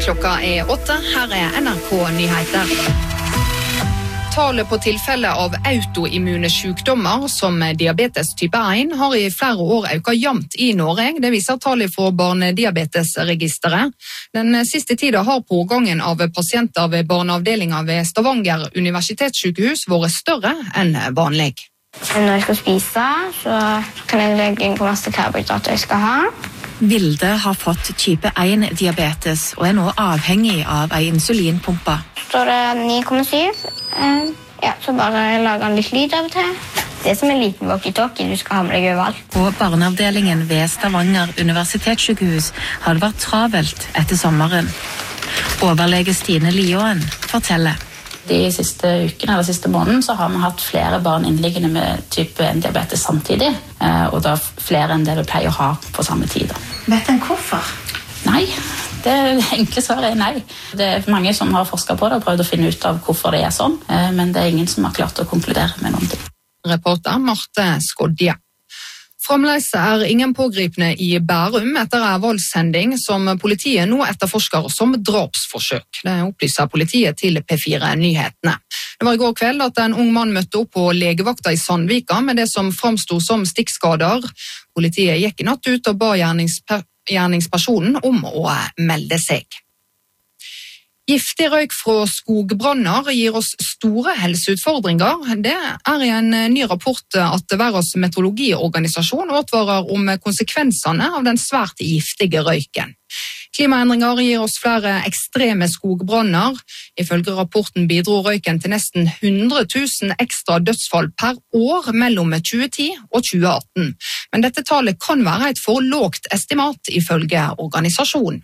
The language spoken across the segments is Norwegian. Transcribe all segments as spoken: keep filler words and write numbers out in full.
Klokka er åtte, her er N R K Nyheter. Tallet på tilfelle av autoimmune sykdommer som diabetes type én har i flere år økt jevnt i Norge. Det viser tallet fra barnediabetesregisteret. Den siste tiden har pågangen av pasienter ved barneavdelingen ved Stavanger universitetssykehus vært større enn vanlig. Når jeg skal spise, så kan jeg legge inn på masse karbohydrater jeg skal ha. Vilde har fått type én diabetes og er nå avhengig av en insulinpumpe. Står det ni komma syv. Ja, så bare lager han litt lyd av og til. Det som er liten walkie-talkie, du skal ha med deg overalt. På barneavdelingen ved Stavanger universitetssykehus har det vært travelt etter sommeren. Overlege Stine Lioen forteller. De siste ukene eller siste måneden så har vi hatt flere barn innliggende med type én diabetes samtidig, og da flere enn det vi pleier å ha på samme tid. Vet en hvorfor? Nei, det enkle svaret er nei. Det er mange som har forsket på det og prøvd å finne ut av hvorfor det er sånn, men det er ingen som har klart å konkludere med noen ting. Reporter Marte Skodje. Fremdeles er ingen pågripne i Bærum etter en voldssending som politiet nå etterforsker som drapsforsøk. Det opplyser politiet til P fire Nyhetene. Det var i går kveld at en ung mann møtte opp på legevakta i Sandvika med det som framstod som stikkskader. Politiet gikk i natt ut og ba gjerningsper- gjerningspersonen om å melde seg. Giftig røyk fra skogbranner gir oss store helseutfordringer. Det er i en ny rapport at Verdens meteorologiorganisasjon advarer om konsekvensene av den svært giftige røyken. Klimaendringer gir oss flere ekstreme skogbranner. Ifølge rapporten bidro røyken til nesten hundre tusen ekstra dødsfall per år mellom tjue ti og tjue atten. Men dette tallet kan være et for lågt estimat ifølge organisasjonen.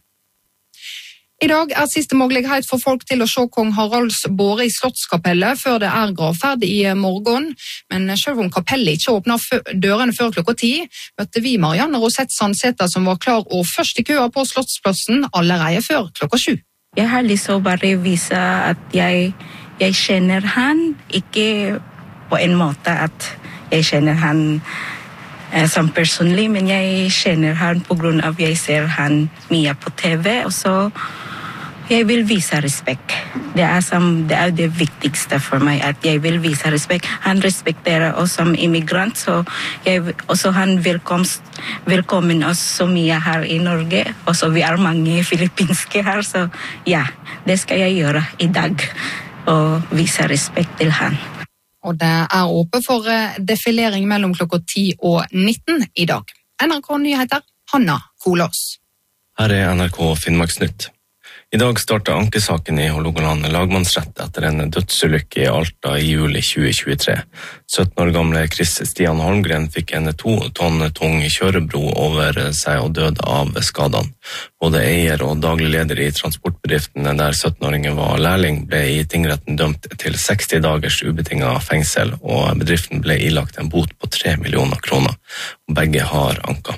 I dag er siste mulighet for folk til å se kong Haralds båre i Slottskapellet før det er gravferd i morgen. Men selv om kapellet ikke åpner dørene før klokka ti, møtte vi Marianne Rosett Sandseta som var klar og først i køa på Slottsplassen allerede før klokka sju. Jeg har lyst til å bare vise at jeg, jeg kjenner han, ikke på en måte at jeg kjenner han eh, som personlig, men jeg kjenner han på grunn av jeg ser han mye på T V, og så jeg vil vise respekt. Det er, som, det er det viktigste for meg, at jeg vil vise respekt. Han respekterer oss som immigrant, så jeg, også han velkomst, velkommen oss så mye her i Norge. Og så vi er mange filippinske her, så ja, det skal jeg gjøre i dag, og vise respekt til han. Og det er åpent for defilering mellom klokka ti og nitten i dag. N R K Nyheter, Hanna Kolås. Her er N R K Finnmarksnytt. I dag startet ankesaken i Hålogaland lagmannsrett etter en dødsulykke i Alta i juli tjue tjuetre. sytten år gamle Chris Stian Holmgren fikk en to tonn tung kjørebro over seg og døde av skadene. Både eier og daglig leder i transportbedriften der sytten-åringen var lærling ble i tingretten dømt til seksti dagers ubetinget fengsel, og bedriften ble ilagt en bot på tre millioner kroner. Begge har anka.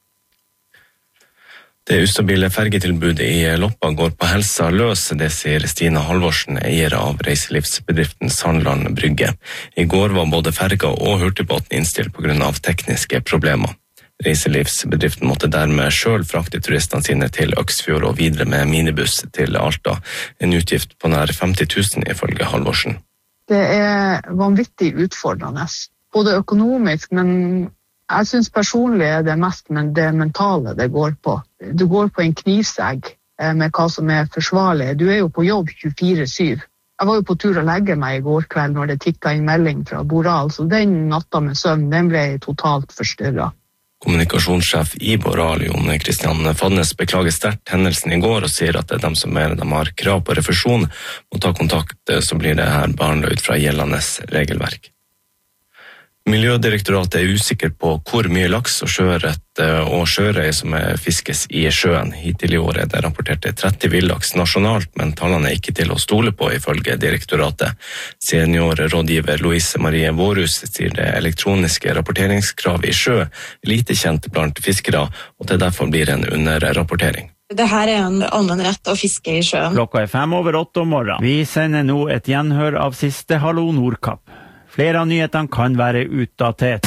Det ustabile fergetilbudet i Loppa går på helsa løs, det sier Stina Halvorsen, eier av reiselivsbedriften Sandland Brygge. I går var både ferga og hurtigbåten innstilt på grunn av tekniske problemer. Reiselivsbedriften måtte dermed selv frakte turistene sine til Øksfjord og videre med minibuss til Alta. En utgift på nær femti tusen ifølge Halvorsen. Det er vanvittig utfordrende, både økonomisk, men jeg synes personlig er det mest men det mentale det går på. Du går på en knivsegg med hva som er forsvarlig. Du er jo på jobb tjuefire syv. Jeg var jo på tur å legge meg i går kveld når det tikket en melding fra Boral, så den natta med søvn, den ble totalt forstyrret. Kommunikasjonssjef i Boral, Jon Kristian Fadnes, beklager sterkt hendelsen i går og sier at det er dem som mener de har krav på refusjon, må ta kontakt, så blir det her behandlet ut fra gjeldende regelverk. Miljødirektoratet er usikker på hvor mye laks og sjøørret og sjørøy som fiskes i sjøen. Hittil i år er det rapportert tretti villaks nasjonalt, men tallene er ikke til å stole på ifølge direktoratet. Seniorrådgiver Louise Marie Vårhus sier det elektroniske rapporteringskrav i sjø lite kjent blant fiskere, og det derfor blir en underrapportering. Dette er en allmennrett å fiske i sjøen. Klokka er fem over åtte om morgenen. Vi sender nå et gjenhør av siste Hallo Nordkapp. Flere av nyhetene kan være utdatert.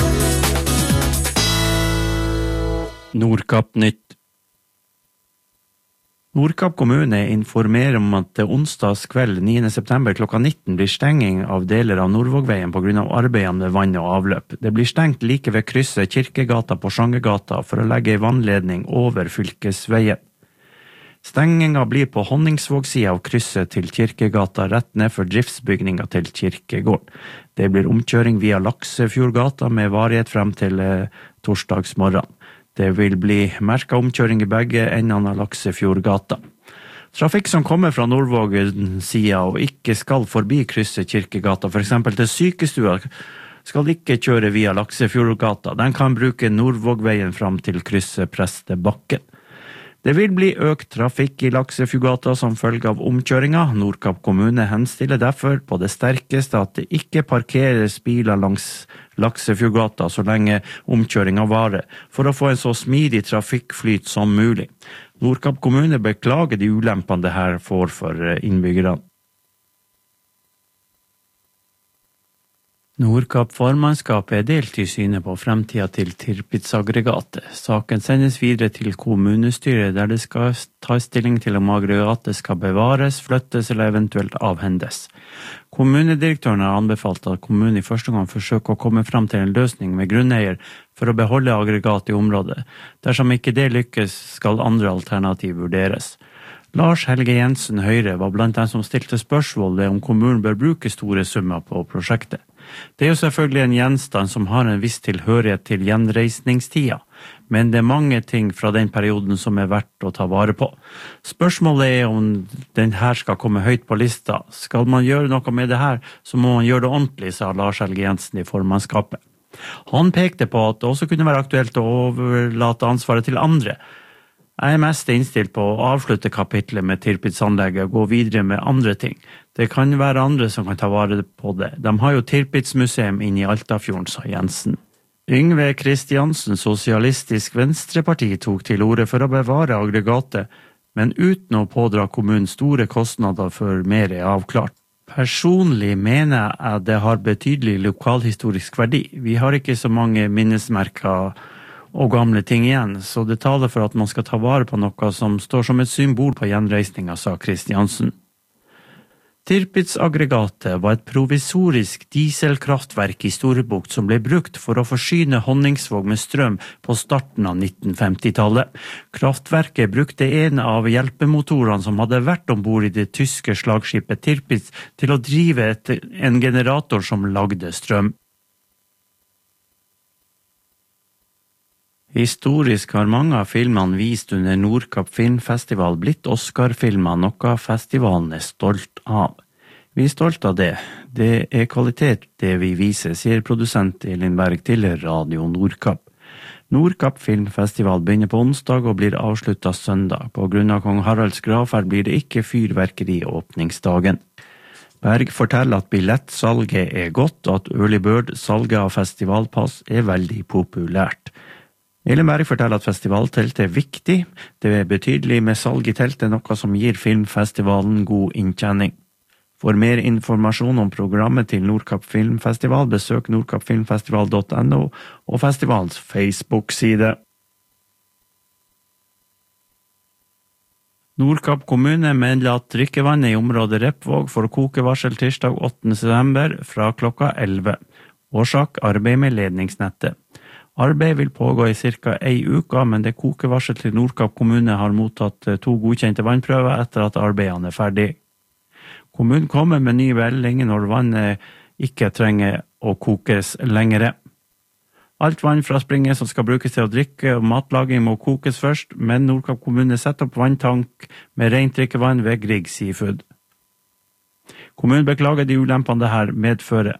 Nordkapp nytt. Nordkapp kommune informerer om at onsdags kveld niende september klokka nitten blir stenging av deler av Nordvågveien på grunn av arbeidene med vann og avløp. Det blir stengt like ved krysset Kirkegata på Sjangegata for å legge en vannledning over fylkesveien. Stenginga blir på Honningsvåg-siden av krysset til Kirkegata rett ned for driftsbygninga til Kirkegården. Det blir omkjøring via Laksefjordgata med varighet frem til eh, torsdagsmorgen. Det vil bli merket omkjøring i begge endene av Laksefjordgata. Trafikk som kommer fra Nordvågen-siden og ikke skal forbi krysset Kirkegata, for eksempel til sykestua, skal ikke kjøre via Laksefjordgata. Den kan bruke Nordvågveien frem til krysset Prestebakken. Det vil bli økt trafikk i Laksefjordgata som følge av omkjøringa. Nordkapp kommune henstiller derfor på det sterkeste at det ikke parkeres biler langs Laksefjordgata så lenge omkjøringa varer, for å få en så smidig trafikkflyt som mulig. Nordkapp kommune beklager de ulempene det her får for innbyggerne. Nordkapp formannskap er delt i synet på fremtida til Tirpitz-aggregatet. Saken sendes videre til kommunestyret der det skal ta stilling til om aggregatet skal bevares, flyttes eller eventuelt avhendes. Kommunedirektøren har anbefalt at kommunen i første gang forsøker å komme frem til en løsning med grunneier for å beholde aggregatet i området. Dersom ikke det lykkes, skal andre alternativ vurderes. Lars Helge Jensen Høyre var blant dem som stilte spørsmål om kommunen bør bruke store summer på prosjektet. Det er jo selvfølgelig en gjenstand som har en viss tilhørighet til gjenreisningstida, men det er mange ting fra den perioden som er verdt å ta vare på. Spørsmålet er om den her skal komme høyt på lista. Skal man gjøre noe med det her, så må man gjøre det ordentlig, sa Lars Helge Jensen i formannskapet. Han pekte på at det også kunne være aktuelt å overlate ansvaret til andre. Jeg er mest innstilt på å avslutte kapitlet med Tirpitz-anlegget og gå videre med andre ting. Det kan være andre som kan ta vare på det. De har jo Tirpitz-museum inne i Altafjorden, sa Jensen. Yngve Kristiansen, Sosialistisk Venstreparti, tok til orde for å bevare aggregatet, men uten å pådra kommunen store kostnader før mer er avklart. Personlig mener jeg at det har betydelig lokalhistorisk verdi. Vi har ikke så mange minnesmerker og gamle ting igjen, så det taler for at man skal ta vare på noe som står som et symbol på gjenreisninga, sa Kristiansen. Tirpitz-aggregatet var et provisorisk dieselkraftverk i Storebukt som ble brukt for å forsyne Honningsvåg med strøm på starten av nitten femti-tallet. Kraftverket brukte en av hjelpemotorene som hadde vært ombord i det tyske slagskipet Tirpitz til å drive et, en generator som lagde strøm. Historisk har mange av filmene vist under Nordkapp Filmfestival blitt Oscar-filmer, noe festivalen er stolt av. Vi er stolt av det. Det er kvalitet det vi viser, sier produsent Elin Berg til Radio Nordkapp. Nordkapp Filmfestival begynner på onsdag og blir avsluttet søndag. På grunn av kong Haralds gravferd blir det ikke fyrverkeri åpningsdagen. Berg forteller at billettsalget er godt, og at early bird-salget av festivalpass er veldig populært. Elin Berg forteller at festivalteltet er viktig. Det er betydelig med salg i teltet, noe som gir filmfestivalen god inntjening. For mer informasjon om programmet til Nordkapp Filmfestival, besøk nordkappfilmfestival punktum no og festivalens Facebook-side. Nordkapp kommune melder at drikkevannet i området Repvåg får kokevarsel tirsdag åttende september fra klokka elleve. Årsak arbeid med ledningsnettet. Arbeid vil pågå i cirka ei uke, men det kokevarsel til Nordkapp kommune har mottatt to godkjente vannprøver etter at arbeidene er ferdig. Kommunen kommer med ny melding når vannet ikke trenger å kokes lengre. Alt vann fra springen som skal brukes til å drikke og matlaging må kokes først, men Nordkapp kommune setter opp vanntank med rent drikkevann ved Grieg Seafood. Kommunen beklager de ulempene det her medfører.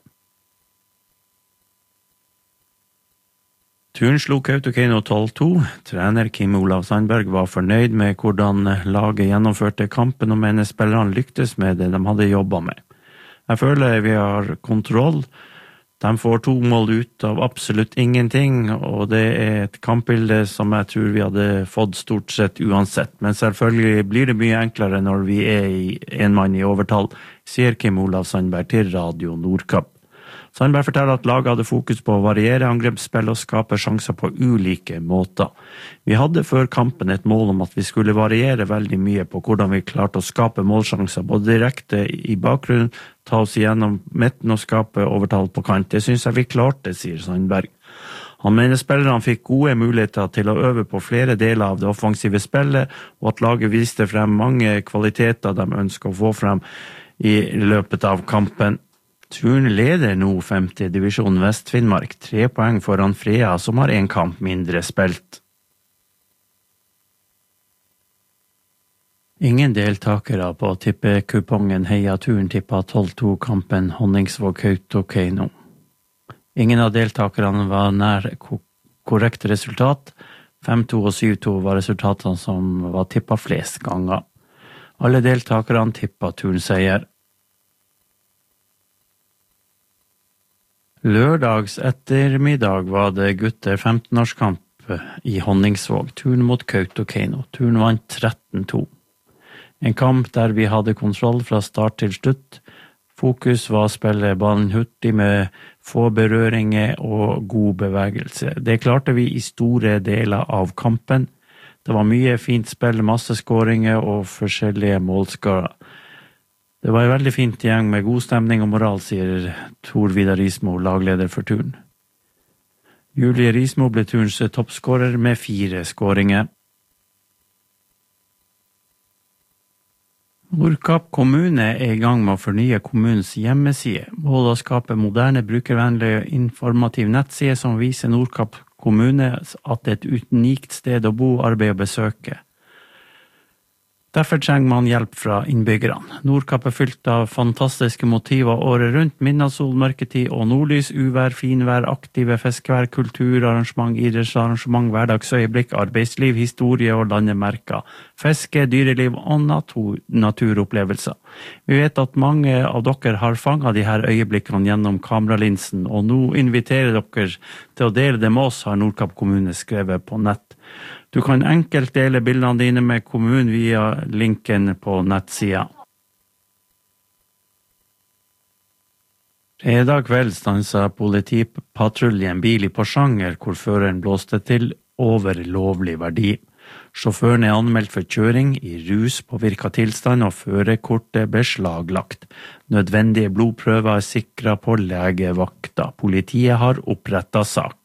Turen slo Kautokeino tolv to. Trener Kim Olav Sandberg var fornøyd med hvordan laget gjennomførte kampen og mener spillerne lyktes med det de hadde jobbet med. Jeg føler vi har kontroll. De får to mål ut av absolutt ingenting, og det er et kampbilde som jeg tror vi hadde fått stort sett uansett. Men selvfølgelig blir det mye enklere når vi er i en mann i overtall, sier Kim Olav Sandberg til Radio Nordkapp. Sandberg forteller at laget hadde fokus på å variere angrepsspill og skape sjanser på ulike måter. Vi hadde før kampen et mål om at vi skulle variere veldig mye på hvordan vi klarte å skape målsjanser, både direkte i bakgrunnen, ta oss igjennom midten og skape overtall på kant. Det synes jeg vi klarte, sier Sandberg. Han mener spillerne fikk gode muligheter til å øve på flere deler av det offensive spillet, og at laget viste frem mange kvaliteter de ønsker å få frem i løpet av kampen. Turn leder nå femte divisjon Vest-Finnmark, tre poeng foran Frea, som har en kamp mindre spilt. Ingen deltakere på tippekupongen Heia Turn tippa tolv to kampen Honningsvåg-Kautokeino. Ingen av deltakerne var nær korrekt resultat. fem to og syv to var resultatene som var tippet flest ganger. Alle deltakerne tippet turnseier. Lørdags ettermiddag var det gutter femten-årskamp i Honningsvåg, turn mot Kautokeino. Turn vant tretten to. En kamp der vi hadde kontroll fra start til slutt. Fokus var å spille ballen hurtig med få berøringer og god bevegelse. Det klarte vi i store deler av kampen. Det var mye fint spill, masse skåringer og forskjellige målskårer. Det var en veldig fint gjeng med god stemning og moral, sier Tor Vidar Rismo, lagleder for turn. Julie Rismo ble turns toppskårer med fire skåringer. Nordkapp kommune er i gang med å fornye kommunens hjemmeside. Målet å skape moderne, brukervennlig og informativ nettside som viser Nordkapp kommune at det er et unikt sted å bo, arbeide og besøke. Derfor trenger man hjelp fra innbyggerne. Nordkapp er fylt av fantastiske motiver året rundt, minnasol, mørketid og nordlys, uvær, finvær, aktive fiskevær, kulturarrangement, idrettsarrangement, hverdagsøyeblikk, arbeidsliv, historie og landemerker, fiske, dyreliv og natur, naturopplevelser. Vi vet at mange av dere har fanget de her øyeblikkene gjennom kameralinsen, og nå inviterer dere til å dele det med oss, har Nordkapp kommune skrevet på nett. Du kan enkelt dele bildene dine med kommunen via linken på nettsida. Fredag kveld stanset politipatruljen bil i Porsanger, hvor føreren blåste til over lovlig verdi. Sjåføren er anmeldt for kjøring i rus påvirka tilstand og førerkortet beslaglagt. Nødvendige blodprøver er sikret på legevakta. Politiet har opprettet sak.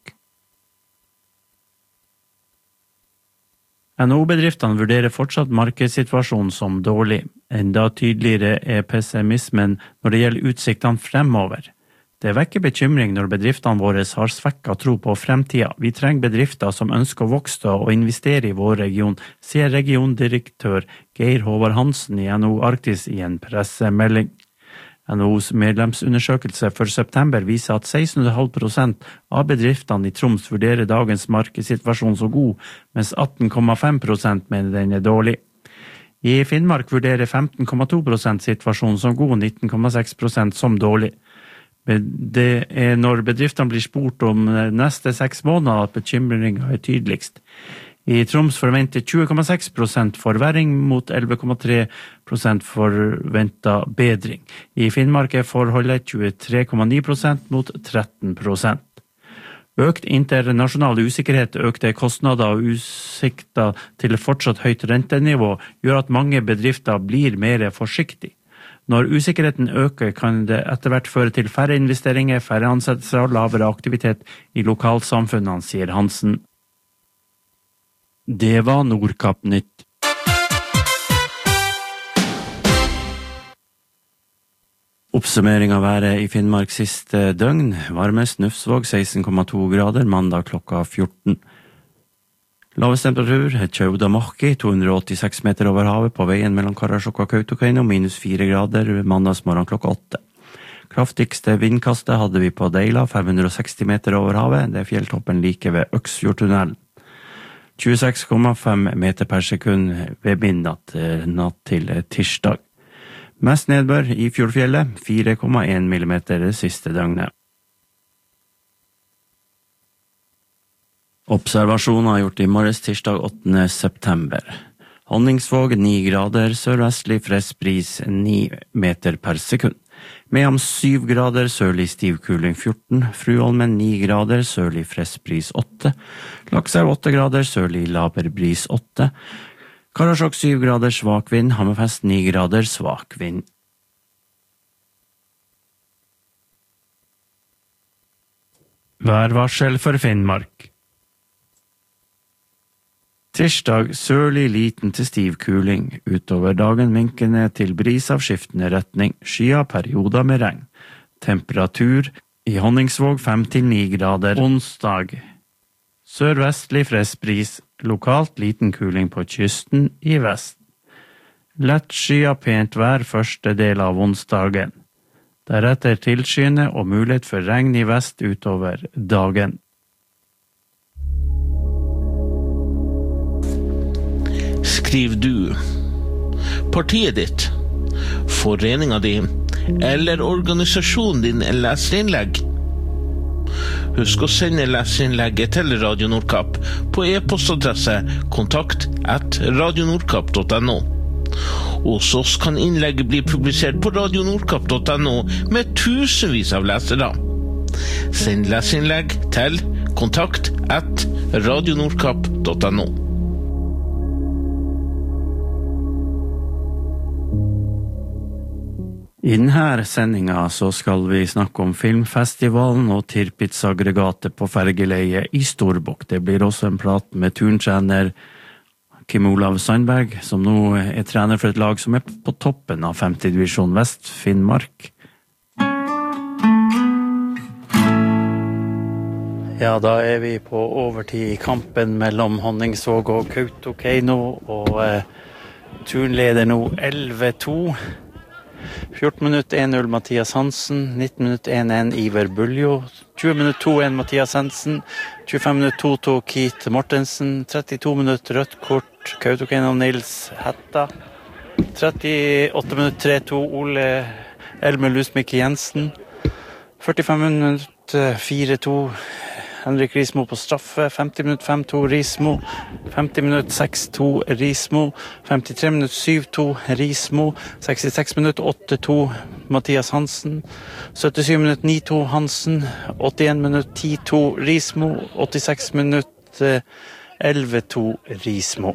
N H O-bedriftene vurderer fortsatt markedssituasjonen som dårlig. Enda tydeligere er pessimismen når det gjelder utsiktene fremover. Det vekker bekymring når bedriftene våre har svekket tro på fremtiden. Vi trenger bedrifter som ønsker å vokse og investere i vår region, sier regiondirektør Geir Håvard Hansen i N H O Arktis i en pressemelding. N H O's medlemsundersøkelse for september viser at seksten komma fem prosent av bedriftene i Troms vurderer dagens markedssituasjon så god, mens atten komma fem prosent mener den er dårlig. I Finnmark vurderer femten komma to prosent situasjonen som god, nitten komma seks prosent som dårlig. Det er når bedriftene blir spurt om neste seks måneder at bekymringen er tydeligst. I Troms forventer tjue komma seks prosent forverring mot elleve komma tre prosent forventet bedring. I Finnmark er forholdet tjuetre komma ni prosent mot tretten prosent. Økt internasjonal usikkerhet, økte kostnader og utsikter til fortsatt høyt rentenivå gjør at mange bedrifter blir mer forsiktige. Når usikkerheten øker, kan det etter hvert føre til færre investeringer, færre ansettelser og lavere aktivitet i lokalsamfunnene, sier Hansen. Det var Nordkapp nytt. Oppsummering av været i Finnmark siste døgn. Varmest Nufsvåg seksten komma to grader, mandag klokka fjorten. Lavest temperatur, Tjaudamohki, to hundre og åttiseks meter over havet på veien mellom Karasjok og Kautokeino, minus fire grader, mandagsmorgen klokka åtte. Kraftigste vindkastet hadde vi på Deila, fem hundre og seksti meter over havet, det er fjelltoppen like ved Øksfjordtunnelen. tjueseks komma fem meter per sekund ved midnatt natt til tirsdag. Mest nedbør i Fjordfjellet, fire komma en millimeter det siste døgnet. Observasjoner gjort i morges tirsdag åttende september. Honningsvåg ni grader, sørvestlig frisk bris ni meter per sekund. Mehamn syv grader, sørlig stiv kuling fjorten, Fruholmen ni grader, sørlig frisk bris åtte, Lakselv åtte grader, sørlig laber bris åtte, Karasjok syv grader, svak vind, Hammerfest ni grader, svak vind. Værvarsel for Finnmark. Tirsdag sørlig liten til stiv kuling, utover dagen minkende til bris av skiftende retning, skya perioder med regn. Temperatur i Honningsvåg fem til ni grader. Onsdag sørvestlig frisk bris, lokalt liten kuling på kysten i vest. Lett skya pent vær første del av onsdagen. Deretter tilskyende og mulighet for regn i vest utover dagen. Skriv du partiet ditt, foreninga di eller organisasjonen din leserinnlegg. Husk å sende leserinnlegget til Radio Nordkapp på e-postadresse kontakt at radionordkapp punktum no. Hos oss kan innlegget bli publisert på radionordkapp punktum no med tusenvis av lesere. Send leserinnlegg til kontakt at radionordkapp punktum no. I denne sendinga så skal vi snakke om filmfestivalen og Tirpitz-aggregatet på Fergeleie i Storbukk. Det blir også en prat med turntrener Kim Olav Sandberg, som nå er trener for et lag som er på toppen av femte divisjon Vest Finnmark. Ja, da er vi på overtid i kampen mellom Honningsvåg og Kautokeino, og eh, turnleder nå elleve to. fjorten minutt en null Mathias Hansen, nitten minutt en en Iver Buljo, tjue minutt to en Mathias Hansen, tjuefem minutt to to Keith Mortensen, trettito minutt rødt kort Kautokeino Nils Hetta, trettiåtte minutt tre to Ole Elmer Lusmik Jensen, førtifem minutt fire to Henrik Rismo på straffe, femti minutt fem to Rismo, femti minutt seks to Rismo, femtitre minutt syv to Rismo, sekstiseks minutt åtte to Mathias Hansen, syttisju minutt ni to Hansen, åttien minutt ti to Rismo, åttiseks minutt elleve to Rismo.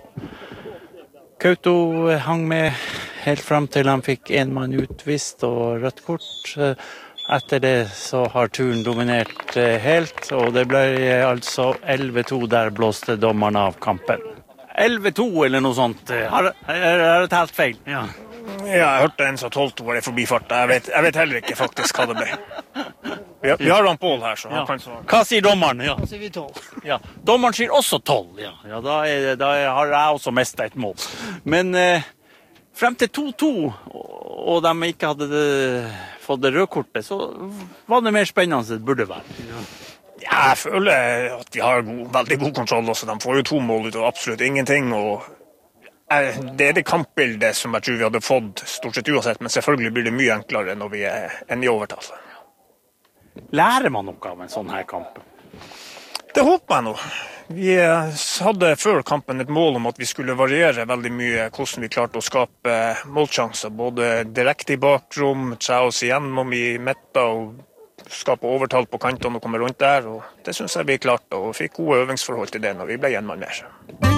Kauto hang med helt frem til han fikk en mann utvist og rødt kort. Etter det så har turen dominert helt, og det ble altså elleve to, der blåste dommeren av kampen. elleve to eller noe sånt, har det talt feil? Ja. Ja, jeg hørte en som tolv to var i forbifart, jeg vet, jeg vet heller ikke faktisk hva det ble. Vi har, vi har han Pål her, så han ja. Kan svare. Hva sier dommeren? Ja. Da sier vi tolv. Ja. Dommeren sier også tolv, ja. Ja, da, er, da har jeg også mistet et mål. Men eh, frem til to to, og de ikke hadde det, fått det rødkortet, så var det mer spennende enn det burde være. Ja. Ja, jeg føler at vi har god, veldig god kontroll også. De får jo to mål ut av absolutt ingenting, og det er det kampbildet som jeg tror vi hadde fått stort sett uansett, men selvfølgelig blir det mye enklere når vi er enn i overtall. Lærer man noe av en sånn her kamp? Det håper jeg nå. Vi hadde før kampen et mål om at vi skulle variere veldig mye hvordan vi klarte å skape målsjanser, både direkte i bakrom, tre oss igjennom i midten og skape overtall på kantene og komme rundt der, og det synes jeg vi klarte, og fikk gode øvingsforhold til det når vi ble en mann mer.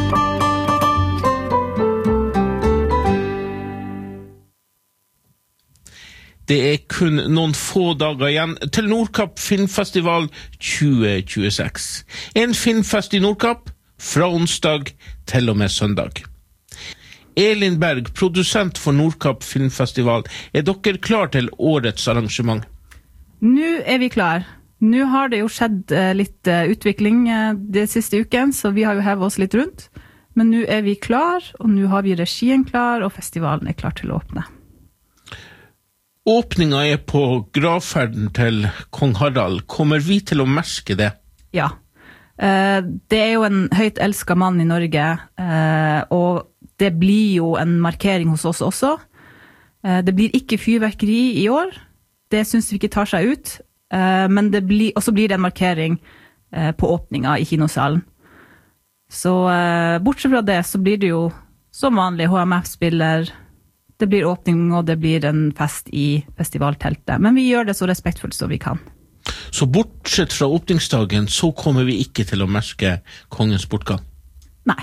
Det er kun noen få dager igjen til Nordkapp Filmfestival tjue tjueseks. En filmfest i Nordkapp fra onsdag til og med søndag. Elin Berg, produsent for Nordkapp Filmfestival, er dere klar til årets arrangement? Nå er vi klar. Nå har det jo skjedd litt utvikling de siste uken, så vi har jo hevet oss litt rundt. Men nå er vi klar, og nå har vi regien klar, og festivalen er klar til å åpne. Åpninga er på gravferden til kong Harald. Kommer vi til å merke det? Ja. Det er jo en høyt elsket mann i Norge, og det blir jo en markering hos oss også. Det blir ikke fyrverkeri i år. Det synes vi ikke tar seg ut. Men det blir, også blir det en markering på åpninga i kinosalen. Så bortsett fra det så blir det jo som vanlig H M F spiller, det blir åpning og det blir en fest i festivalteltet. Men vi gjør det så respektfullt som vi kan. Så bortsett fra åpningsdagen, så kommer vi ikke til å merke kongens bortgang? Nei.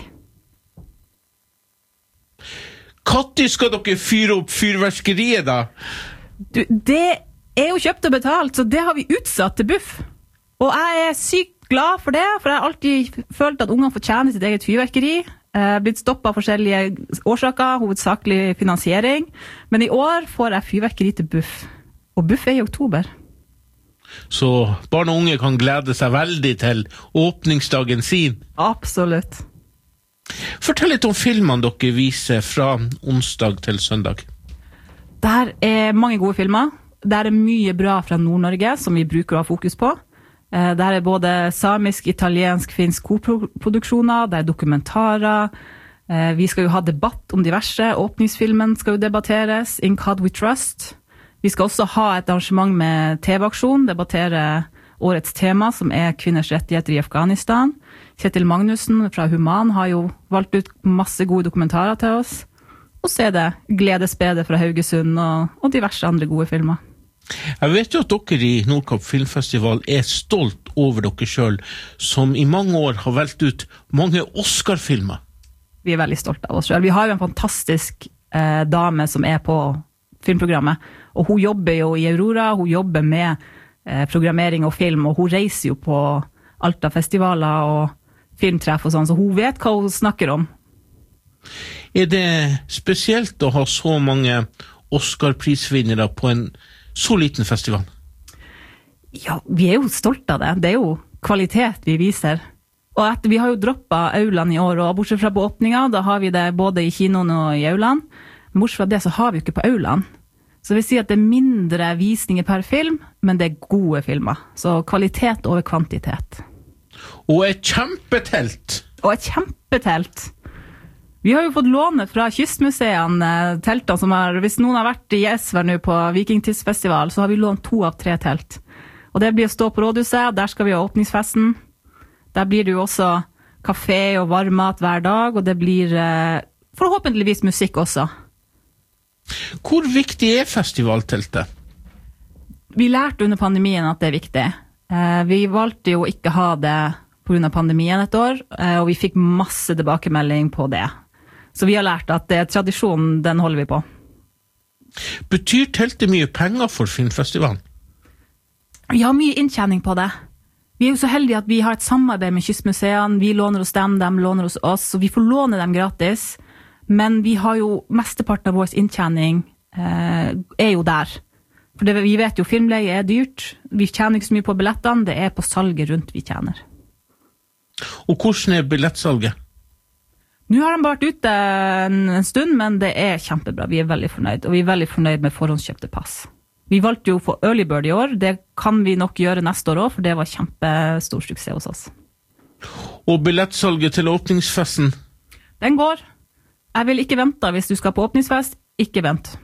Når skal dere fyre opp fyrverkeriet da? Du, det er jo kjøpt og betalt, så det har vi utsatt til buff. Og jeg er sykt glad for det, for jeg har alltid følt at ungene fortjener sitt eget fyrverkeri. Jeg har blitt stoppet av forskjellige årsaker, hovedsakelig finansiering. Men i år får jeg fyrverkeri til buff. Og buff er i oktober. Så barn og unge kan glede seg veldig til åpningsdagen sin. Absolutt. Fortell litt om filmene dere viser fra onsdag til søndag. Der er mange gode filmer. Der er mye bra fra Nord-Norge som vi bruker å ha fokus på. Der er både samisk, italiensk, finsk koproduksjoner, der er dokumentarer. Vi skal jo ha debatt om diverse. Åpningsfilmen skal jo debatteres. In God We Trust. Vi skal også ha et arrangement med T V-aksjon, debattere årets tema, som er kvinners rettigheter i Afghanistan. Kjetil Magnussen fra Human har jo valgt ut masse gode dokumentarer til oss. Og så er det Gledesbedet fra Haugesund og, og diverse andre gode filmer. Jeg vet jo at dere i Nordkapp Filmfestival er stolt over dere selv, som i mange år har valgt ut mange Oscar-filmer. Vi er veldig stolte av oss selv. Vi har jo en fantastisk eh, dame som er på filmprogrammet, og hun jobber jo i Aurora, hun jobber med eh, programmering og film, og hun reiser jo på alt av festivaler og filmtreff og sånn, så hun vet hva hun snakker om. Er det spesielt å ha så mange Oscar-prisvinnere på en så liten festival? Ja, vi er jo stolte av det. Det er jo kvalitet vi viser. Og etter, vi har jo droppet Auland i år, og bortsett fra på åpninga, da har vi det både i kinoen og i Auland. Men bortsett fra det så har vi jo ikke på Auland. Så vi sier at det er mindre visninger per film, men det er gode filmer. Så kvalitet over kvantitet. Og et kjempetelt! Og et kjempetelt! Vi har jo fått låne fra kystmuseene teltene som har, hvis noen har vært i Esver nå på Vikingtidsfestival, så har vi lånt to av tre telt. Og det blir å stå på rådhuset, der skal vi ha åpningsfesten. Der blir det jo også kafé og varmmat hver dag, og det blir eh, forhåpentligvis musikk også. Hvor viktig er festivalteltet? Vi lærte under pandemien at det er viktig. Eh, vi valgte jo ikke ha det på grunn av pandemien et år, eh, og vi fikk masse tilbakemelding på det. Så vi har lært at det er tradisjonen, den holder vi på. Betyr teltet mye penger for filmfestivalen? Vi har mye inntjening på det. Vi er jo så heldige at vi har et samarbeid med kystmuseene, vi låner hos dem, de låner hos oss, og vi får låne dem gratis. Men vi har jo mesteparten av vår inntjening eh, er jo der. For det, vi vet jo filmleie er dyrt, vi tjener ikke så mye på billettene, det er på salget rundt vi tjener. Og hvordan er billettsalget? Nå har de vært ute en stund, men det er kjempebra. Vi er veldig fornøyd, og vi er veldig fornøyd med forhåndskjøpte pass. Vi valgte jo for Early Bird i år, det kan vi nok gjøre neste år også, for det var kjempestor suksess hos oss. Og billettsalget til åpningsfesten? Den går. Jeg vil ikke vente hvis du skal på åpningsfest, ikke vent.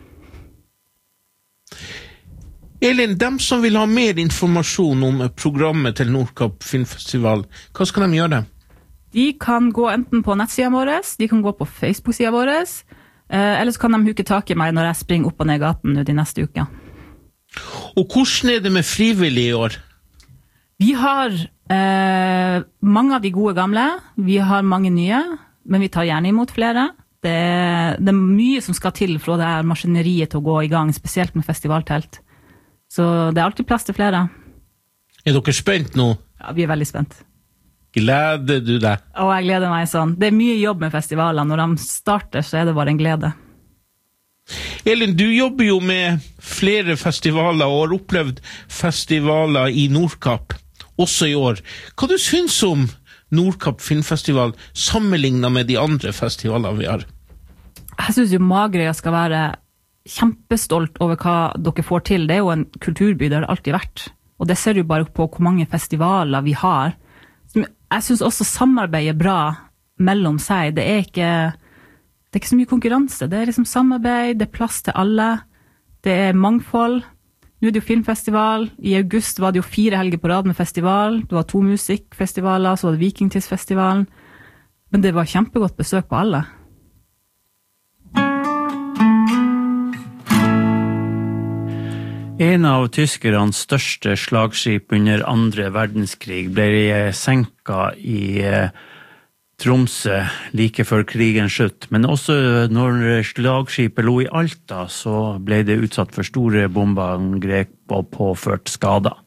Elin, dem som vil ha mer informasjon om programmet til Nordkapp Filmfestival, hva skal de gjøre? De kan gå enten på nettsiden vår, de kan gå på Facebook-siden vår, eller så kan de huke tak i meg når jeg springer opp og ned gaten de neste uka. Og hvordan er det med frivillige i år? Vi har eh, mange av de gode gamle, vi har mange nye, men vi tar gjerne imot flere. Det er, det er mye som skal til for det her maskineriet til å gå i gang, spesielt med festivaltelt. Så det er alltid plass til flere. Er dere spent nå? Ja, vi er veldig spent. Gleder du deg? Å, jeg gleder meg sånn. Det er mye jobb med festivaler. Når de starter, så er det bare en glede. Elin, du jobber jo med flere festivaler og har opplevd festivaler i Nordkapp, også i år. Hva du synes om Nordkapp Filmfestival sammenlignet med de andre festivalene vi har? Jeg synes jo Magerøya skal være kjempestolt over hva dere får til. Det er jo en kulturby, det har det alltid vært. Og det ser du bare på hvor mange festivaler vi har. Jeg synes også samarbeid er bra mellom seg. Det er ikke, det er ikke så mye konkurranse. Det er liksom samarbeid, det er plass til alle. Det er mangfold. Nå er det jo filmfestival. I august var det jo fire helger på rad med festival. Det var to musikkfestivaler, så var det Vikingtidsfestivalen. Men det var kjempegodt besøk på alle. En av tyskernes største slagskip under andre verdenskrig ble senket i Tromsø like før krigen slutt, men også når slagskipet lå i Alta, så ble det utsatt for store bombeangrep og påført skader.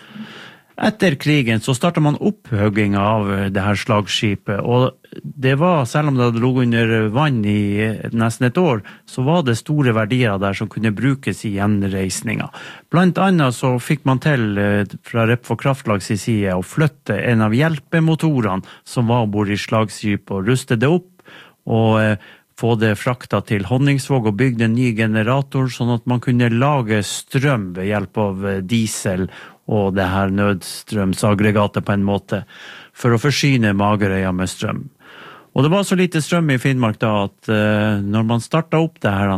Etter krigen så startet man opphugging av det her slagskipet, og det var, selv om det hadde lå under vann i nesten et år, så var det store verdier der som kunne brukes i gjenreisninga. Blant annet så fikk man til fra Repfo Kraftlags side å flytte en av hjelpemotorene som var bord i slagskipet og ruste det opp, og få det frakta til Honningsvåg og bygde en ny generator, sånn at man kunne lage strøm ved hjelp av diesel og det her nødstrømsaggregatet på en måte, for å forsyne Magerøya med strøm. Og det var så lite strøm i Finnmark da, at uh, når man startet opp det her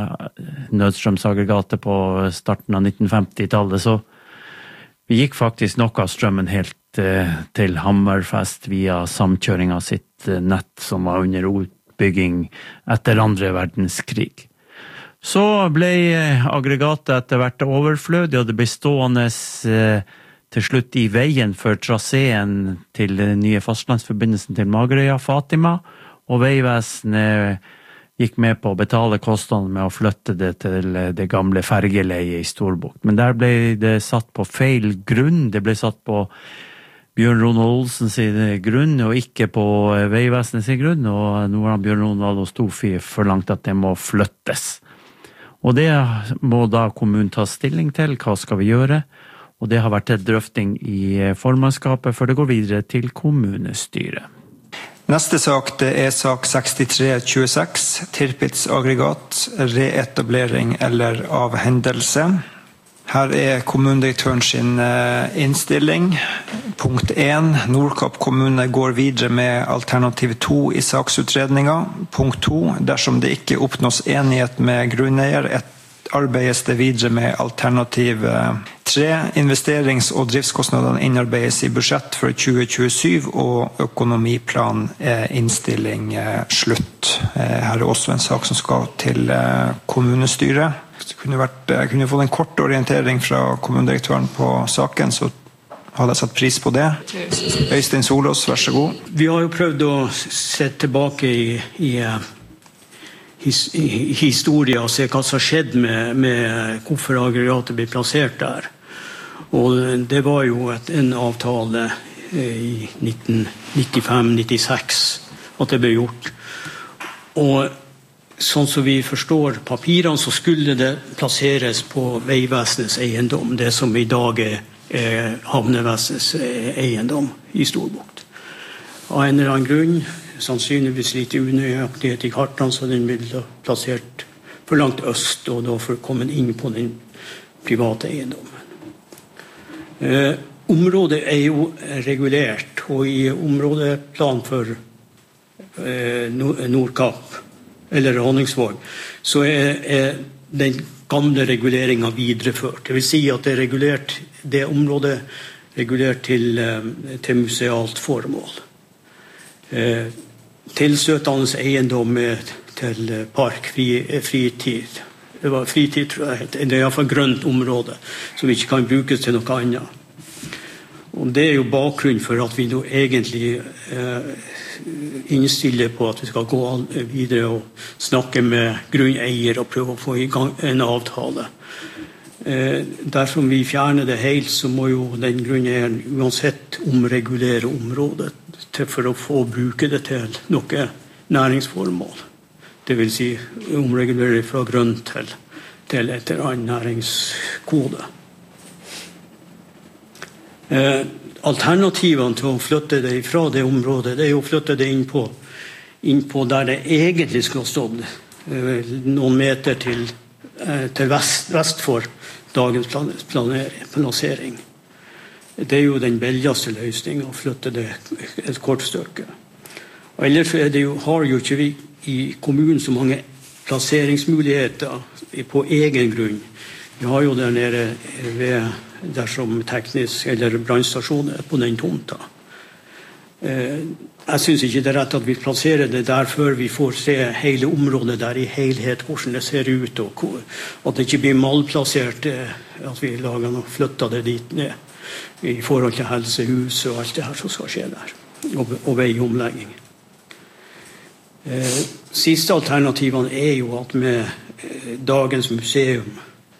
nødstrømsaggregatet på starten av nitten femti-tallet, så vi gikk faktisk noe av strømmen helt uh, til Hammerfest via samkjøring av sitt uh, nett som var under utbygging etter andre verdenskrig. Så ble aggregatet etter hvert overflødig, og det ble stående eh, til slutt i veien for traseen til den nye fastlandsforbindelsen til Magerøya, Fatima, og Veivesenet gikk med på å betale kostnadene med å flytte det til det gamle fergeleiet i Storbukt. Men der ble det satt på feil grunn, det ble satt på Bjørn Ronald Olsens grunn, og ikke på Veivesenets grunn, og nå har Bjørn Ronald og Stofi forlangt at det må flyttes. Og det må da kommunen ta stilling til, hva skal vi gjøre? Og det har vært til drøfting i formannskapet før det går videre til kommunestyret. Neste sak, det er sak sekstitre tjueseks, Tirpitz aggregat, reetablering eller avhendelse. Her er kommunedirektøren sin innstilling. Punkt én, Nordkapp kommune går videre med alternativ to i saksutredninga. Punkt to, dersom det ikke oppnås enighet med grunneier, arbeides det videre med alternativ tre. Investerings- og driftskostnadene innarbeides i budsjett for tjue tjuesju, og økonomiplan innstilling slutt. Her er også en sak som skal til kommunestyret. Det kunne, vært, kunne få en kort orientering fra kommunedirektøren på saken, så hadde jeg satt pris på det. Øystein Solås, vær så god. Vi har jo prøvd å se tilbake i, i, his, i historien og se hva som har skjedd med, med hvorfor aggregatet ble plassert der. Og det var jo et, en avtale i nitten nittifem nittiseks at det ble gjort. Og sånn som vi forstår papirene, så skulle det plasseres på Veivesenets eiendom, det som i dag er, er Havnevesenets eiendom i Storbukt. Av en eller annen grunn, sannsynligvis litt unøyaktighet i kartene, så den ble plassert for langt øst, og da for å komme inn på den private eiendommen. Eh, området er jo regulert, og i områdeplan for eh, Nordkapp, eller Honningsvåg, så er, er den gamle reguleringen videreført. Det vil si at det er regulert, det området regulert til, til musealt formål. Eh, tilstøtende eiendom til park, fri, fritid. Det var fritid, tror jeg. Det er i hvert fall grønt område, som ikke kan brukes til noe annet. Og det er jo bakgrunn for at vi nå egentlig eh, innstiller på at vi skal gå videre og snakke med grunneier og prøve å få i gang en avtale. Eh, dersom vi fjerner det helt, så må jo den grunneieren uansett omregulere området til, for å få bruke det til noe næringsformål. Det vil si omregulere fra grønn til, til et eller annet næringskode. Eh, alternativene til å flytte det fra det området, det er jo å flytte det inn på, inn på der det egentlig skulle ha stått, eh, noen meter til, eh, til vest, vest for dagens plassering. Det er jo den billigste løsningen å flytte det et kort stykke. Og ellers er det jo, har jo ikke vi i kommunen så mange plasseringsmuligheter på egen grunn. Vi har jo der nede ved dersom teknisk eller brannstasjon er på den tomta. Eh, Jeg synes ikke det er rett at vi plasserer det der før vi får se hele området der i helhet, hvordan det ser ut, og at det ikke blir malplassert, at vi lager noe, flytter det dit ned, i forhold til helsehus og alt det her som skal skje der, og, og veiomlegging. Eh, siste alternativene er jo at med eh, dagens museum,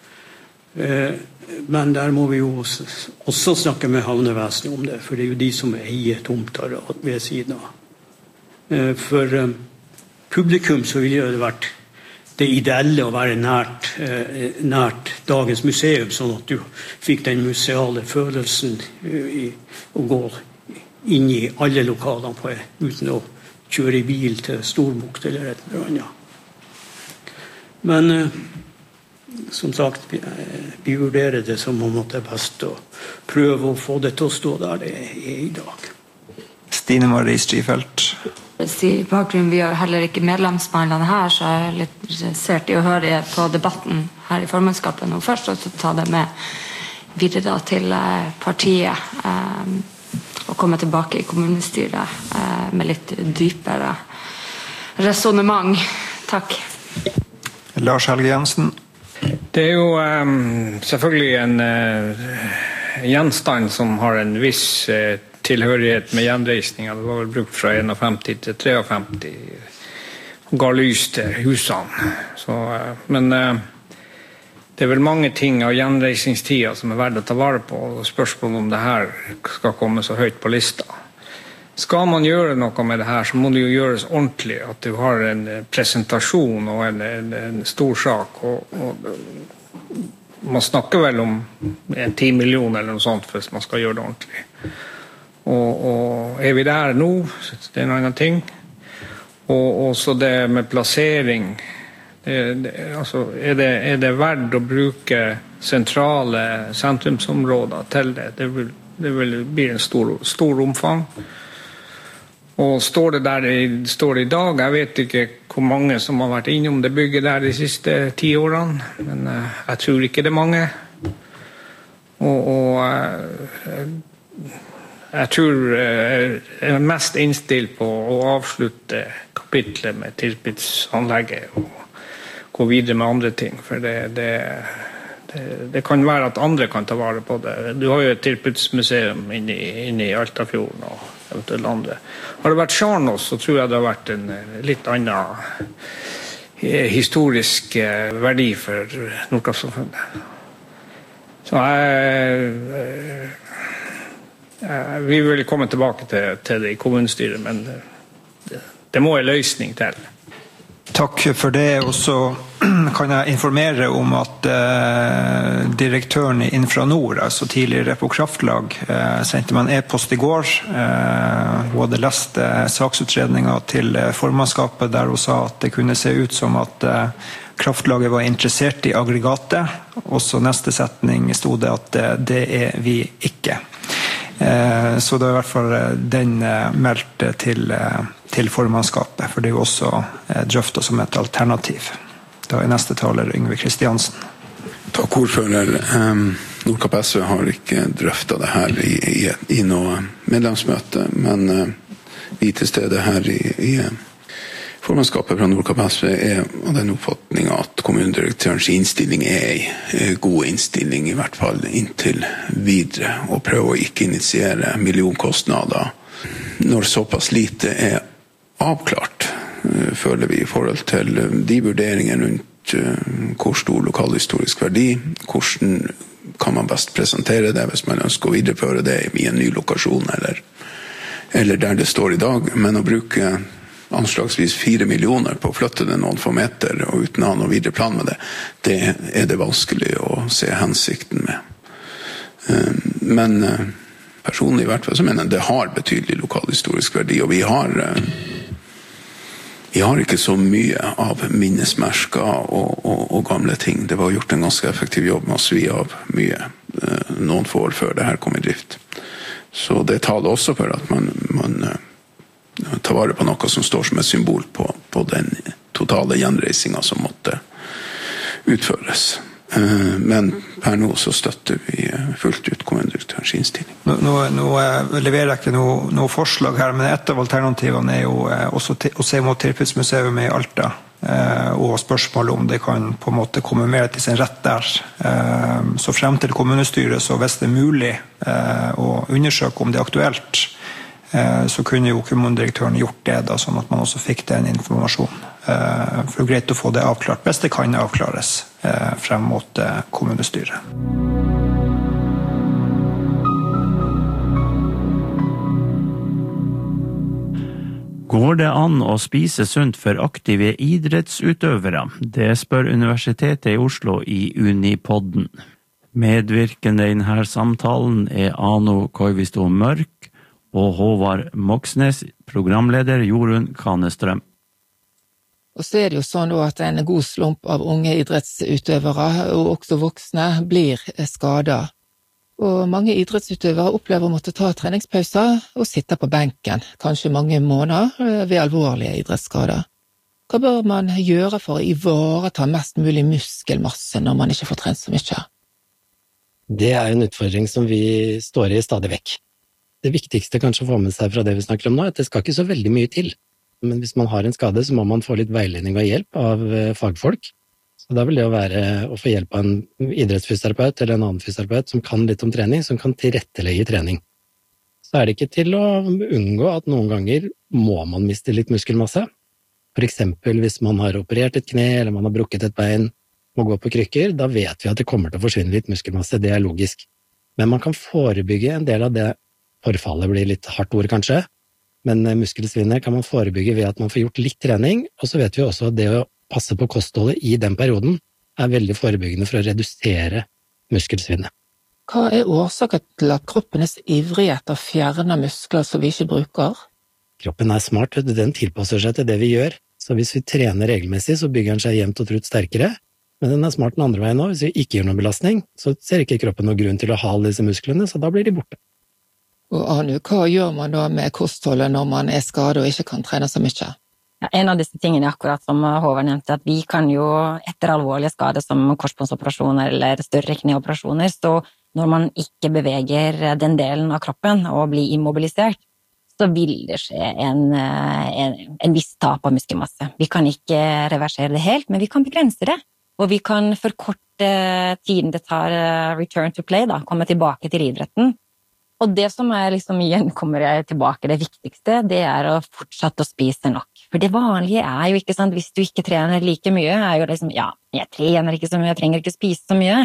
eh, men der må vi jo også snakke med havnevesenet om det, for det er jo de som eier tomter ved siden av. Eh, for eh, publikum så ville det vært det ideelle å være nært, eh, nært dagens museum, sånn at du fikk den museale følelsen eh, i, å gå inn i alle lokalene på, uten å kjøre i bil til Storbukt eller et eller annet. Men eh, som sagt, vi, vi vurderer det som om at det er best å prøve å få det til å stå der det er i dag. Stine Marie Strifeldt. I bakgrunnen vi har heller ikke medlemsbehandlene her, så er jeg litt interessert i å høre på debatten her i formannskapet nå først, og så ta det med videre til partiet. Um, og komme tilbake i kommunestyret eh, med litt dypere resonemang. Takk. Lars Helge Jensen. Det er jo um, selvfølgelig en uh, gjenstand som har en viss uh, tilhørighet med gjenreisninga. Det var vel brukt fra femtién til femtitre, og ga lys til husene. Så, uh, men uh, det er vel mange ting av gjenreisningstida som er verdt å ta vare på, og spørsmålet om det her skal komme så høyt på lista. Skal man gjøre noe med det her, så må det jo gjøres ordentlig, at du har en presentasjon og en, en, en stor sak, og, og man snakker vel om en ti millioner eller noe sånt hvis man skal gjøre det ordentlig. Og, og er vi der nå, så det er en annen ting. Og også det med plassering. Det, det, altså, er, det, er det verdt å bruke sentrale sentrumsområder til det? Det vil, det vil bli en stor, stor omfang. Og står det der det står i dag, jeg vet ikke hvor mange som har vært innom det bygget der de siste ti årene, men uh, jeg tror ikke det er mange. Og, og uh, jeg tror uh, jeg er mest innstilt på å avslutte kapitlet med Tirpitz-anlegget og gå videre med andre ting, for det, det, det, det kan være at andre kan ta vare på det. Du har jo et Tirpitz-museum inne, inne i Altafjorden og eventuelt andre. Har det vært Sjarnås, så tror jeg det har vært en litt annen historisk verdi for Nordkapp-samfunnet. Så jeg, jeg, vi vil komme tilbake til, til det i kommunestyret, men det, det må en løsning til. Takk for det, og så kan jeg informere om at eh, direktøren i Infranord, altså tidligere på Kraftlag, eh, sendte meg en e-post i går. Eh, hun hadde lest eh, saksutredningen til eh, formannskapet, der hun sa at det kunne se ut som at eh, Kraftlaget var interessert i aggregatet. Også neste setning stod det at eh, det er vi ikke. Eh, så det er i hvert fall den eh, meldt til eh, til formannskapet, for det er jo også eh, drøftet som et alternativ. Da er neste taler Yngve Kristiansen. Takk, ordfører. Um, Nordkapp S V har ikke drøftet det her i, i, i noe medlemsmøte, men uh, vi til stede her i, i formannskapet fra Nordkapp S V er av den oppfatningen at kommunedirektørens innstilling er en god innstilling, i hvert fall inntil videre, og prøve å ikke initiere millionkostnader når såpass lite er avklart, føler vi, i forhold til de vurderingene rundt hvor stor lokalhistorisk verdi, hvordan kan man best presentere det hvis man ønsker å videreføre det i en ny lokasjon, eller, eller der det står i dag, men å bruke anslagsvis fire millioner på å flytte det noen få meter, og uten å ha noe videre plan med det, det er det vanskelig å se hensikten med. Men personlig i hvert fall så mener jeg det har betydelig lokalhistorisk verdi, og vi har vi har ikke så mye av minnesmerker og, og, og gamle ting. Det var gjort en ganske effektiv jobb med å svi av mye noen få år før det her kom i drift. Så det taler også for at man, man tar vare på noe som står som et symbol på, på den totale gjenreisingen som måtte utføres. Men per nå så støtter vi fullt ut kommunedirektørens innstilling. Nå, nå, nå leverer jeg ikke noe, noe forslag her, men et av alternativene er jo også til, å se mot Tirpitz-museum i Alta, og spørsmålet om det kan på en måte komme mer til sin rett der. Så frem til kommunestyret, så hvis det er mulig å undersøke om det er aktuelt, så kunne jo kommunedirektøren gjort det da, sånn at man også fikk den informasjonen. For det er greit å få det avklart, hvis det kan avklares frem mot kommunestyret. Går det an å spise sunt for aktive idrettsutøvere? Det spør Universitetet i Oslo i Unipodden. Medvirkende i denne samtalen er Ano Koivisto Mørk og Håvard Moxnes, programleder Jorunn Kanestrøm. Og så er det jo sånn at en god slump av unge idrettsutøvere, og også voksne, blir skadet. Og mange idrettsutøvere opplever å måtte ta treningspauser og sitte på benken, kanskje mange måneder, ved alvorlige idrettsskader. Hva bør man gjøre for å ivareta mest mulig muskelmasse når man ikke får trent så mye? Det er en utfordring som vi står i stadig vekk. Det viktigste kanskje å få med seg fra det vi snakker om nå, er at det skal ikke så veldig mye til. Men hvis man har en skade, så må man få litt veiledning og hjelp av fagfolk. Så da vil det å være å få hjelp av en idrettsfysioterapeut eller en annen fysioterapeut som kan litt om trening, som kan tilrettelegge trening. Så er det ikke til å unngå at noen ganger må man miste litt muskelmasse. For eksempel hvis man har operert et kne, eller man har brukket et bein, må gå på krykker, da vet vi at det kommer til å forsvinne litt muskelmasse, det er logisk. Men man kan forebygge en del av det. Forfallet blir litt hardt ord kanskje, men muskelsvinnet kan man forebygge ved at man får gjort litt trening, og så vet vi også at det å passe på kostholdet i den perioden er veldig forebyggende for å redusere muskelsvinnet. Hva er årsaken til at kroppen er så ivrig etter å fjerne muskler som vi ikke bruker? Kroppen er smart, den tilpasser seg til det vi gjør, så hvis vi trener regelmessig så bygger den seg jevnt og trutt sterkere, men den er smart den andre veien nå. Hvis vi ikke gjør noen belastning, så ser ikke kroppen noen grunn til å ha alle disse musklene, så da blir de borte. Og Anu, hva gjør man da med kostholdet når man er skadet og ikke kan trene så mye? Ja, en av disse tingene er akkurat som Håvard nevnte, at vi kan jo etter alvorlige skader som korsbåndsoperasjoner eller større kneoperasjoner, så når man ikke beveger den delen av kroppen og blir immobilisert, så vil det skje en, en, en viss tap av muskelmasse. Vi kan ikke reversere det helt, men vi kan begrense det. Og vi kan forkorte tiden det tar return to play, da, komme tilbake til idretten. Og det som er liksom, igjen kommer jeg tilbake, det viktigste, det er å fortsette å spise nok. For det vanlige er jo ikke sant, hvis du ikke trener like mye, er jo liksom, ja, jeg trener ikke så mye, jeg trenger ikke spise så mye.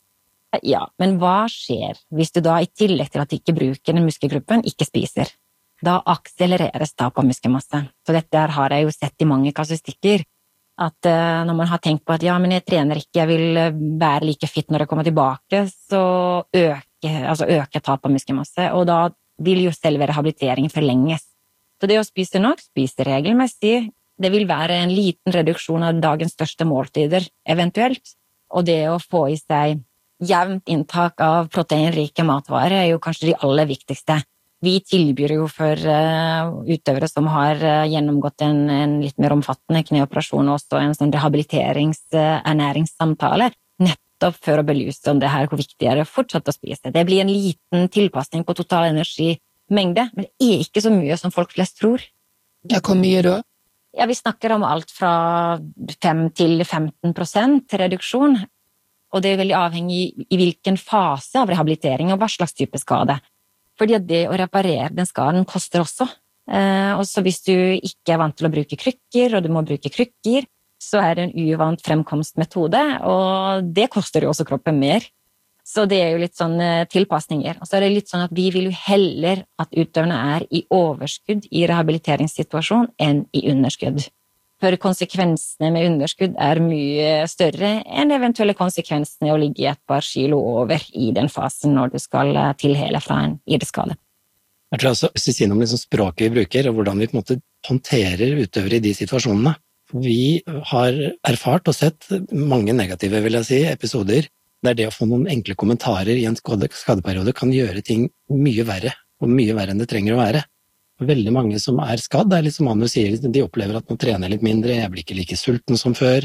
Ja, men hva skjer hvis du da i tillegg til at du ikke bruker den muskelgruppen, ikke spiser? Da akselereres tap av muskelmasse. Så dette har jeg jo sett i mange kasustikker, at uh, når man har tenkt på at ja, men jeg trener ikke, jeg vil være like fit når jeg kommer tilbake, så øker altså øke tap av muskelmasse, og da vil jo selve rehabiliteringen forlenges. Så det å spise nok, spise regelmessig, det vil være en liten reduksjon av dagens største måltider, eventuelt, og det å få i seg jevnt inntak av proteinrike matvarer er jo kanskje de aller viktigste. Vi tilbyr jo for uh, utøvere som har uh, gjennomgått en, en litt mer omfattende kneoperasjon, også en sånn rehabiliterings-ernæringssamtale, nettopp for å belyse om det her hvor viktig er å fortsette å spise. Det blir en liten tilpasning på total energimengde, men det er ikke så mye som folk flest tror. Ja, hvor mye da? Ja, vi snakker om alt fra fem til femten prosent reduksjon, og det er veldig avhengig i hvilken fase av rehabilitering og hva slags type skade. Fordi at det å reparere den skaden koster også. Eh, og så hvis du ikke er vant til å bruke krykker, og du må bruke krykker, så er det en uvant fremkomstmetode, og det koster jo også kroppen mer. Så det er jo litt sånn tilpasninger. Og så er det litt sånn at vi vil jo heller at utøverne er i overskudd i rehabiliteringssituasjon enn i underskudd. For konsekvensene med underskudd er mye større enn eventuelle konsekvensene å ligge et par kilo over i den fasen når du skal tilhele fra en idrettsskade. Jeg tror også, hvis vi sier noe om liksom språket vi bruker, og hvordan vi på en måte håndterer utøvere i de situasjonene. Vi har erfart og sett mange negative, vil jeg si, episoder der det å få noen enkle kommentarer i en skadeperiode kan gjøre ting mye verre, og mye verre enn det trenger å være. Veldig mange som er skadd, det er litt som Manu sier, de opplever at man trener litt mindre, jeg blir ikke like sulten som før,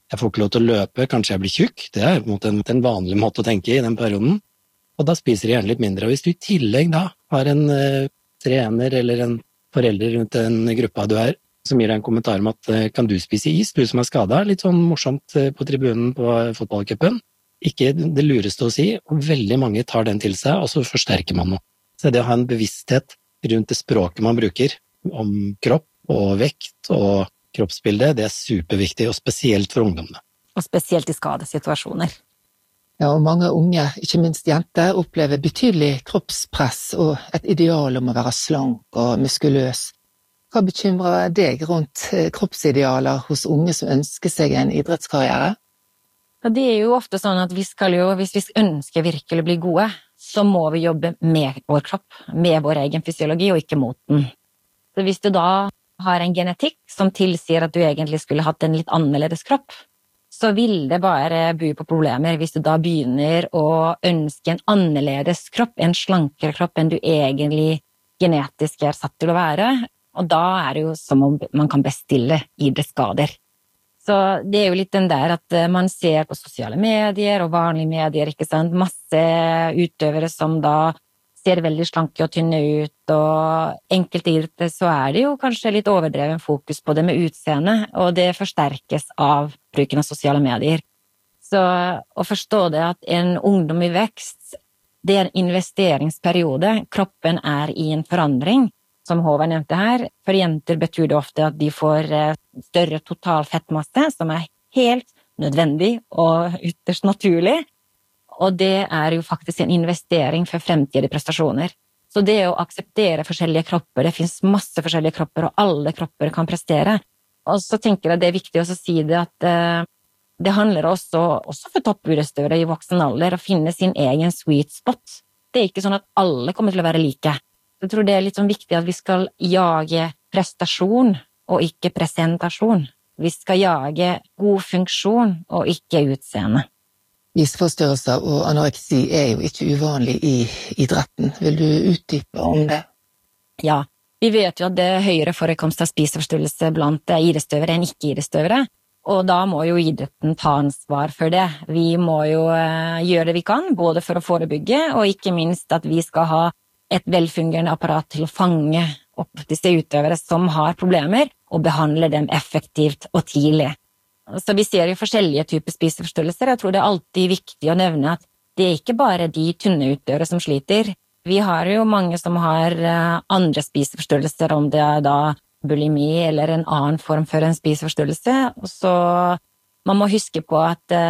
Jeg får ikke lov til å løpe, kanskje jeg blir tjukk. Det er på en måte en, en vanlig måte å tenke i den perioden. Og da spiser de gjerne litt mindre. Og hvis du i tillegg da har en uh, trener eller en forelder rundt den gruppa du er, som gir deg en kommentar om at uh, kan du spise is, du som er skadet, litt sånn morsomt uh, på tribunen på fotballcupen. Ikke det lureste å si, og veldig mange tar den til seg, og så forsterker man noe. Så det å ha en bevissthet rundt det språket man bruker, om kropp og vekt og kroppsbilde, det er superviktig, og spesielt for ungdommene. Og spesielt i skadesituasjoner. Ja, og mange unge, ikke minst jenter, opplever betydelig kroppspress og et ideal om å være slank og muskuløs. Hva bekymrer deg rundt kroppsidealer hos unge som ønsker seg en idrettskarriere? Det er jo ofte sånn at vi skal jo, hvis vi ønsker virkelig å bli gode, så må vi jobbe med vår kropp, med vår egen fysiologi, og ikke mot den. Så hvis du da har en genetikk som tilsier at du egentlig skulle hatt en litt annerledes kropp, så vil det bare by på problemer hvis du da begynner å ønske en annerledes kropp, en slankere kropp enn du egentlig genetisk er satt til å være, og da er det jo som om man kan bestille idrettsskader. Så det er jo litt den der at man ser på sosiale medier og vanlige medier, ikke sant, masse utøvere som da ser veldig slanke og tynne ut, og enkelte idretter så er det jo kanskje litt overdreven fokus på det med utseende, og det forsterkes av bruken av sosiale medier. Så å forstå det at en ungdom i vekst, det er en investeringsperiode, kroppen er i en forandring, som Håvard nevnte her. For jenter betyr det ofte at de får større total fettmasse, som er helt nødvendig og ytterst naturlig. Og det er jo faktisk en investering for fremtidige prestasjoner. Så det å akseptere forskjellige kropper, det finnes masse forskjellige kropper, og alle kropper kan prestere. Og så tenker jeg det er viktig å si det at uh, det handler også, også for toppidrettsutøvere i voksen alder å finne sin egen sweet spot. Det er ikke sånn at alle kommer til å være like. Jeg tror det er litt sånn viktig at vi skal jage prestasjon og ikke presentasjon. Vi skal jage god funksjon og ikke utseende. Spiseforstyrrelser og anoreksi er jo ikke uvanlig i idretten. Vil du utdype om det? Ja, vi vet jo at det er høyere forekomst av spiseforstyrrelse blant idrettsutøvere enn ikke-idrettsutøvere, og da må jo idretten ta ansvar for det. Vi må jo gjøre det vi kan, både for å forebygge, og ikke minst at vi skal ha et velfungerende apparat til å fange opp disse utøvere som har problemer, og behandle dem effektivt og tidlig. Så vi ser jo forskjellige typer spiseforstyrrelser. Jeg tror det er alltid viktig å nevne at det er ikke bare de tynne utøvere som sliter. Vi har jo mange som har andre spiseforstyrrelser, om det er da bulimi eller en annen form for en spiseforstyrrelse. Så man må huske på at